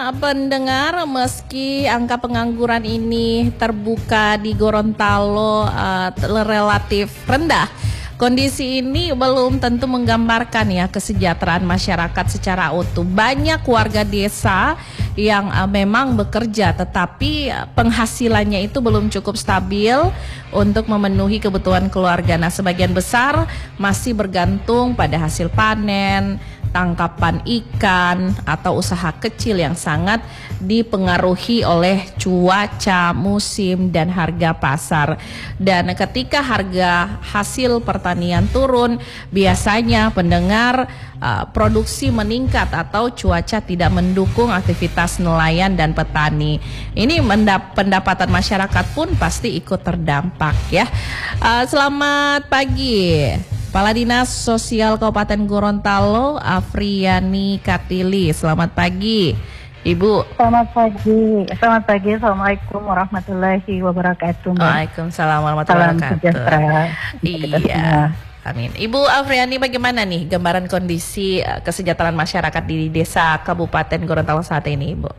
pendengar, meski angka pengangguran ini terbuka di Gorontalo relatif rendah, kondisi ini belum tentu menggambarkan ya kesejahteraan masyarakat secara utuh. Banyak warga desa yang memang bekerja tetapi penghasilannya itu belum cukup stabil untuk memenuhi kebutuhan keluarga. Nah, sebagian besar masih bergantung pada hasil panen, tangkapan ikan, atau usaha kecil yang sangat dipengaruhi oleh cuaca, musim, dan harga pasar. Dan ketika harga hasil pertanian turun, biasanya pendengar produksi meningkat atau cuaca tidak mendukung aktivitas nelayan dan petani. Ini pendapatan masyarakat pun pasti ikut terdampak ya. Selamat pagi, Kepala Dinas Sosial Kabupaten Gorontalo, Afriani Kartili. Selamat pagi, Ibu. Selamat pagi. Selamat pagi. Assalamualaikum warahmatullahi wabarakatuh. Waalaikumsalam warahmatullahi wabarakatuh. Salam sejahtera. Iya. Amin. Ibu Afriani, bagaimana nih gambaran kondisi kesejahteraan masyarakat di desa Kabupaten Gorontalo saat ini, Ibu?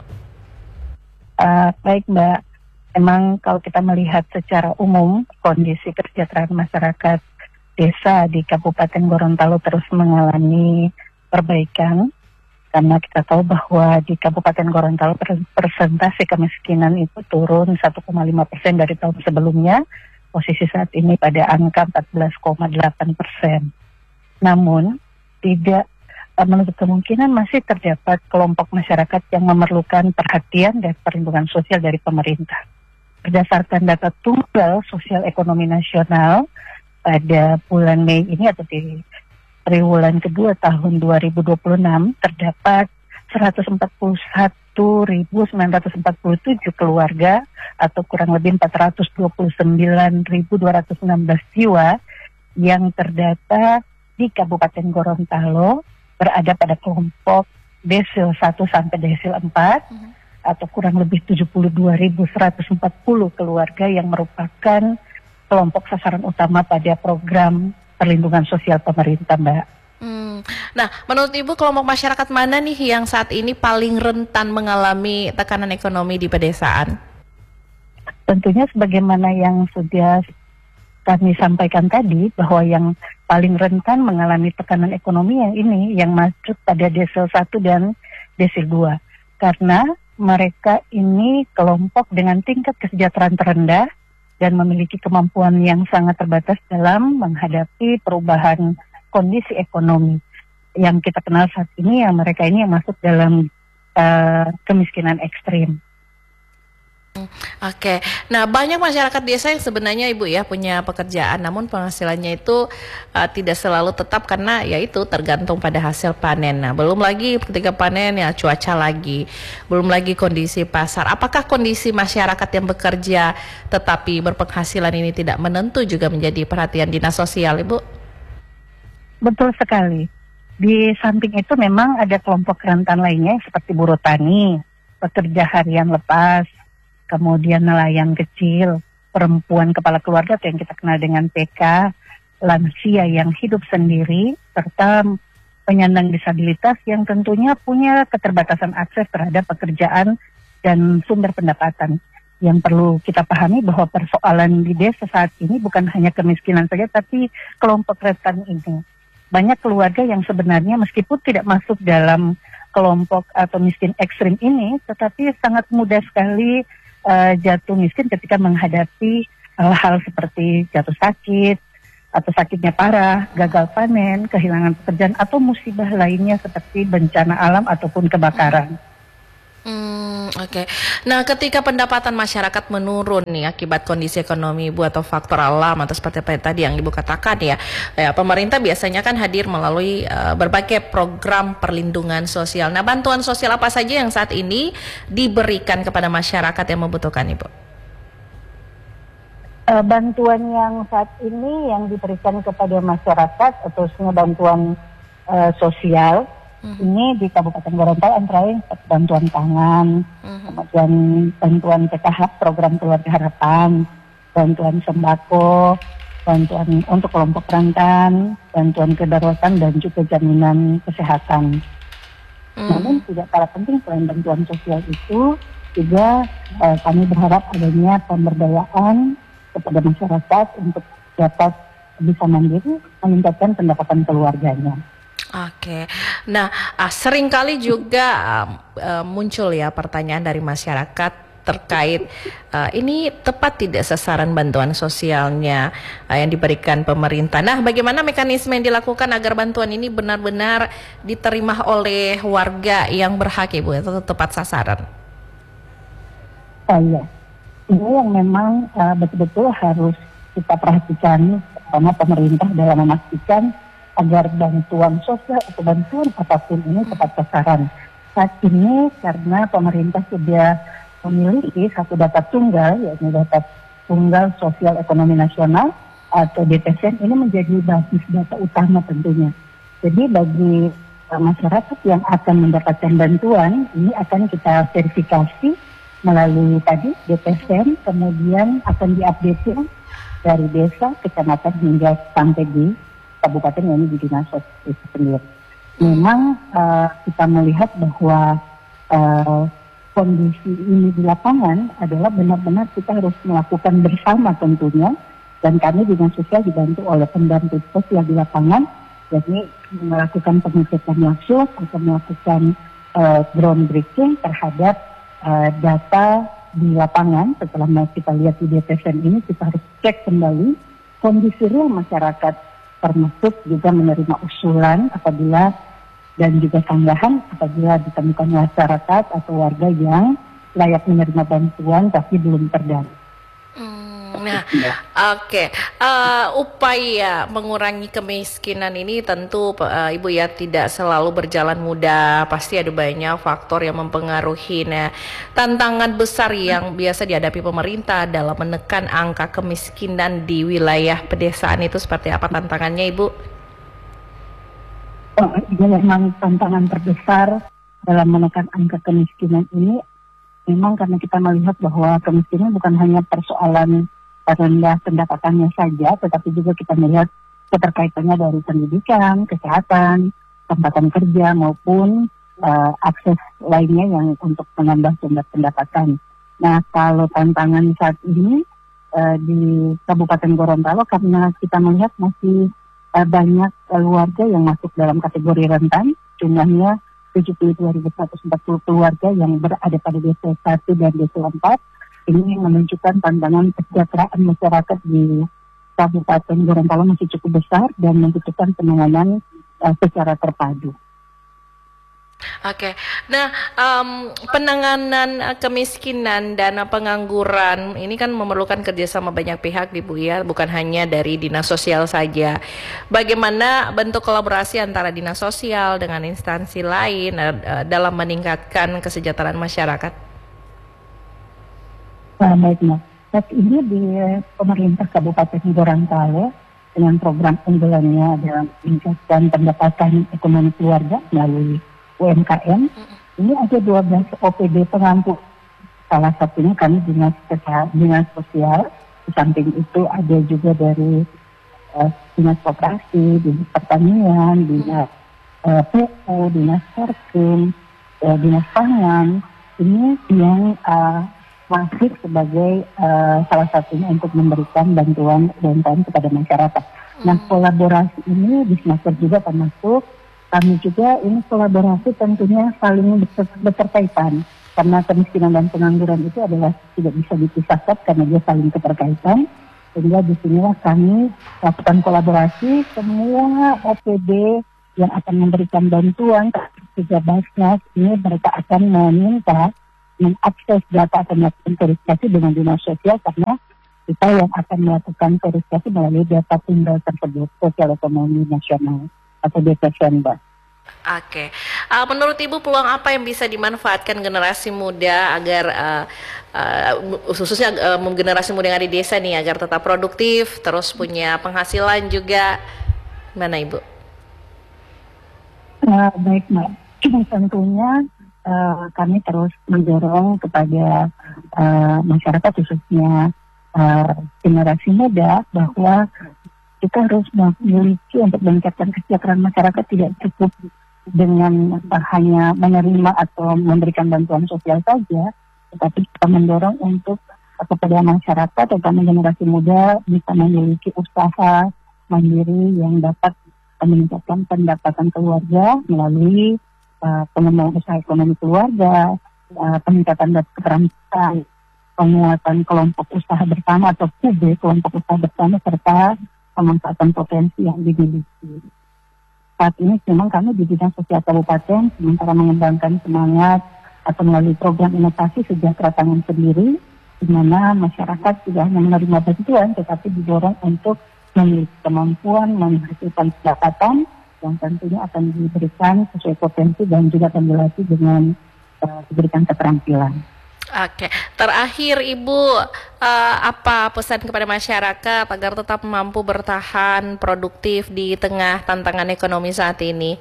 Baik, Mbak. Emang kalau kita melihat secara umum kondisi kesejahteraan masyarakat desa di Kabupaten Gorontalo terus mengalami perbaikan, karena kita tahu bahwa di Kabupaten Gorontalo persentase kemiskinan itu turun 1,5% dari tahun sebelumnya. Posisi saat ini pada angka 14,8%. Namun tidak menutup kemungkinan masih terdapat kelompok masyarakat yang memerlukan perhatian dan perlindungan sosial dari pemerintah. Berdasarkan data Tunggal Sosial Ekonomi Nasional pada bulan Mei ini atau di triwulan kedua tahun 2026 terdapat 141.947 keluarga atau kurang lebih 429.216 jiwa yang terdata di Kabupaten Gorontalo berada pada kelompok desil 1 sampai desil 4 atau kurang lebih 72.140 keluarga yang merupakan kelompok sasaran utama pada program perlindungan sosial pemerintah, Mbak. Nah, menurut Ibu kelompok masyarakat mana nih yang saat ini paling rentan mengalami tekanan ekonomi di pedesaan? Tentunya sebagaimana yang sudah kami sampaikan tadi, bahwa yang paling rentan mengalami tekanan ekonomi yang masuk pada desil 1 dan desil 2. Karena mereka ini kelompok dengan tingkat kesejahteraan terendah dan memiliki kemampuan yang sangat terbatas dalam menghadapi perubahan kondisi ekonomi yang kita kenal saat ini, yang mereka ini yang masuk dalam kemiskinan ekstrim. Oke, nah banyak masyarakat desa yang sebenarnya Ibu ya punya pekerjaan, namun penghasilannya itu tidak selalu tetap karena ya itu tergantung pada hasil panen. Nah, belum lagi ketika panen ya cuaca lagi, belum lagi kondisi pasar. Apakah kondisi masyarakat yang bekerja tetapi berpenghasilan ini tidak menentu juga menjadi perhatian dinas sosial, Ibu? Betul sekali. Di samping itu memang ada kelompok rentan lainnya seperti buruh tani, pekerja harian lepas, kemudian nelayan kecil, perempuan kepala keluarga atau yang kita kenal dengan PK, lansia yang hidup sendiri, serta penyandang disabilitas yang tentunya punya keterbatasan akses terhadap pekerjaan dan sumber pendapatan. Yang perlu kita pahami bahwa persoalan di desa saat ini bukan hanya kemiskinan saja, tapi kelompok rentan ini. Banyak keluarga yang sebenarnya meskipun tidak masuk dalam kelompok atau miskin ekstrim ini, tetapi sangat mudah sekali jatuh miskin ketika menghadapi hal-hal seperti jatuh sakit, atau sakitnya parah, gagal panen, kehilangan pekerjaan, atau musibah lainnya seperti bencana alam ataupun kebakaran. Oke. Nah, ketika pendapatan masyarakat menurun nih akibat kondisi ekonomi Ibu atau faktor alam atau seperti apa tadi yang Ibu katakan ya, pemerintah biasanya kan hadir melalui berbagai program perlindungan sosial. Nah, bantuan sosial apa saja yang saat ini diberikan kepada masyarakat yang membutuhkan, Ibu? Bantuan yang saat ini yang diberikan kepada masyarakat, khususnya bantuan sosial, ini di Kabupaten Gorontalo antara lain bantuan pangan, kemudian bantuan PKH, program keluarga harapan, bantuan sembako, bantuan untuk kelompok rentan, bantuan kedaruratan dan juga jaminan kesehatan. Namun tidak kalah penting selain bantuan sosial itu juga kami berharap adanya pemberdayaan kepada masyarakat untuk dapat bisa mandiri meningkatkan pendapatan keluarganya. Oke, nah seringkali juga muncul ya pertanyaan dari masyarakat terkait ini tepat tidak sasaran bantuan sosialnya yang diberikan pemerintah. Nah, bagaimana mekanisme yang dilakukan agar bantuan ini benar-benar diterima oleh warga yang berhak, Ibu, atau tepat sasaran? Iya, ini yang memang betul-betul harus kita perhatikan karena pemerintah dalam memastikan agar bantuan sosial atau bantuan apapun ini tepat sasaran. Saat ini karena pemerintah sudah memiliki satu data tunggal, yaitu data tunggal sosial ekonomi nasional atau DTSN, ini menjadi basis data utama tentunya. Jadi bagi masyarakat yang akan mendapatkan bantuan, ini akan kita verifikasi melalui tadi DTSN, kemudian akan diupdate dari desa, kecamatan hingga sampai di kabupaten, yang ini di dinas sosial itu sendiri. Memang kita melihat bahwa kondisi ini di lapangan adalah benar-benar kita harus melakukan bersama tentunya, dan kami dinas sosial dibantu oleh pendamping sosial di lapangan, jadi melakukan pengecekan langsung atau melakukan groundbreaking terhadap data di lapangan. Setelah kita lihat di DTSN ini, kita harus cek kembali kondisi real masyarakat, termasuk juga menerima usulan apabila dan juga sanggahan apabila ditemukan masyarakat atau warga yang layak menerima bantuan tapi belum terdata. Nah, oke. Upaya mengurangi kemiskinan ini tentu Ibu ya tidak selalu berjalan mudah. Pasti ada banyak faktor yang mempengaruhi. Nah, tantangan besar yang biasa dihadapi pemerintah dalam menekan angka kemiskinan di wilayah pedesaan itu seperti apa tantangannya, Ibu? Ini memang tantangan terbesar dalam menekan angka kemiskinan ini. Memang karena kita melihat bahwa kemiskinan bukan hanya persoalan rendah pendapatannya saja, tetapi juga kita melihat keterkaitannya dari pendidikan, kesehatan, kesempatan kerja maupun akses lainnya yang untuk menambah jumlah pendapatan. Nah, kalau tantangan saat ini di Kabupaten Gorontalo, karena kita melihat masih banyak keluarga yang masuk dalam kategori rentan, jumlahnya 72.140 keluarga yang berada pada desa 1 dan desa 4. Ini menunjukkan tantangan kesejahteraan masyarakat di Kabupaten Gorontalo masih cukup besar dan membutuhkan penanganan secara terpadu. Oke, nah penanganan kemiskinan dan pengangguran ini kan memerlukan kerjasama banyak pihak, Ibu ya, bukan hanya dari dinas sosial saja. Bagaimana bentuk kolaborasi antara dinas sosial dengan instansi lain dalam meningkatkan kesejahteraan masyarakat? Baiklah, saat ini di pemerintah Kabupaten Gorontalo dengan program unggulannya dalam meningkatkan pendapatan ekonomi keluarga melalui UMKM, ini ada 12 OPD pengampu. Salah satunya kami dinas sosial. Di samping itu ada juga dari dinas koperasi, dinas pertanian, dinas PU, dinas Perkim, dinas pangan. Ini yang masih sebagai salah satunya untuk memberikan bantuan kepada masyarakat. Nah, kolaborasi ini di Snaker juga termasuk kami juga. Ini kolaborasi tentunya saling berkaitan karena kemiskinan dan pengangguran itu adalah tidak bisa dipisahkan karena dia saling keterkaitan. Sehingga di sinilah kami lakukan kolaborasi, semua OPD yang akan memberikan bantuan juga Basnas ini mereka akan meminta mengakses data atau melakukan verifikasi dengan dinas sosial, karena kita yang akan melakukan verifikasi melalui data tunggal tersebut, sosial ekonomi nasional atau DTSN. Oke, menurut Ibu peluang apa yang bisa dimanfaatkan generasi muda agar khususnya generasi muda yang ada di desa nih agar tetap produktif, terus punya penghasilan juga, mana Ibu? Baik Mbak, tentunya kami terus mendorong kepada masyarakat khususnya generasi muda bahwa kita harus memiliki untuk meningkatkan kesejahteraan masyarakat tidak cukup dengan hanya menerima atau memberikan bantuan sosial saja, tetapi kita mendorong untuk kepada masyarakat, terutama generasi muda, bisa memiliki usaha mandiri yang dapat meningkatkan pendapatan keluarga melalui pengembangan usaha ekonomi keluarga, peningkatan keterampilan, penguatan kelompok usaha bersama atau KUB, kelompok usaha bersama, serta pemanfaatan potensi yang dimiliki. Saat ini memang kami di bidang sosial kabupaten sementara mengembangkan semangat atau melalui program inovasi sejahtera tangan sendiri, di mana masyarakat tidak hanya menerima bantuan tetapi didorong untuk memiliki kemampuan menghasilkan pendapatan yang tentunya akan diberikan sesuai potensi dan juga akan dilatih dengan diberikan keterampilan. Oke, terakhir Ibu, apa pesan kepada masyarakat agar tetap mampu bertahan produktif di tengah tantangan ekonomi saat ini?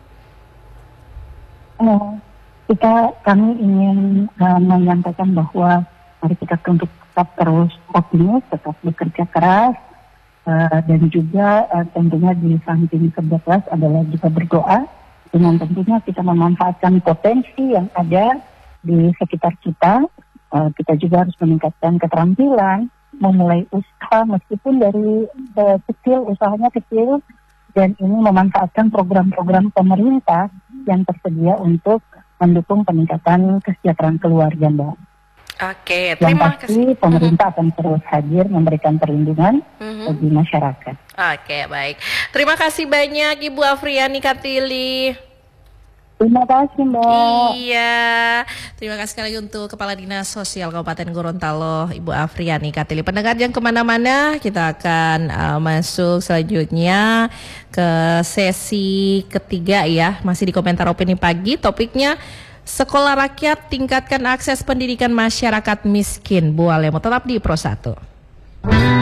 Kami ingin menyampaikan bahwa mari kita untuk tetap terus optimis, tetap bekerja keras, dan juga tentunya di samping kerja keras adalah juga berdoa, dengan tentunya kita memanfaatkan potensi yang ada di sekitar kita. Kita juga harus meningkatkan keterampilan, memulai usaha meskipun dari kecil, usahanya kecil, dan ini memanfaatkan program-program pemerintah yang tersedia untuk mendukung peningkatan kesejahteraan keluarga, Mbak. Oke, terima kasih. Pemerintah akan terus hadir memberikan perlindungan bagi masyarakat. Oke, baik. Terima kasih banyak Ibu Afriani Katili. Terima kasih, Mbak. Iya, terima kasih sekali untuk Kepala Dinas Sosial Kabupaten Gorontalo, Ibu Afriani Katili. Pendengar yang kemana-mana, kita akan masuk selanjutnya ke sesi ketiga ya. Masih di komentar opini pagi, topiknya Sekolah Rakyat Tingkatkan Akses Pendidikan Masyarakat Miskin. Bu Alemo tetap di Pro 1.